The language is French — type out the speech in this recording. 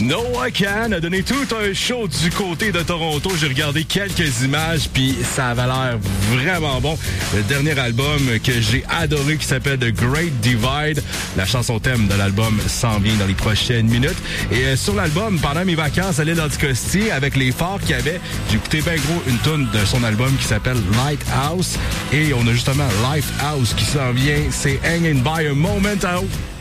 No I Can a donné tout un show du côté de Toronto. J'ai regardé quelques images, puis ça avait l'air vraiment bon. Le dernier album que j'ai adoré qui s'appelle The Great Divide. La chanson thème de l'album s'en vient dans les prochaines minutes. Et sur l'album, pendant mes vacances à l'île d'Anticosti, avec les phares qu'il y avait, j'ai écouté bien gros une toune de son album qui s'appelle Lighthouse. Et on a justement Lifehouse qui s'en vient. C'est Hanging by a Moment.